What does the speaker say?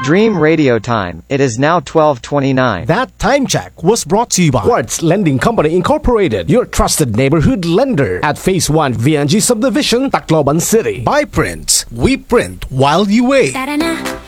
Dream Radio Time. It is now 12:29. That time check was brought to you by Quartz Lending Company Incorporated, your trusted neighborhood lender at Phase 1 VNG Subdivision, Tacloban City. By Prince, we print while you wait.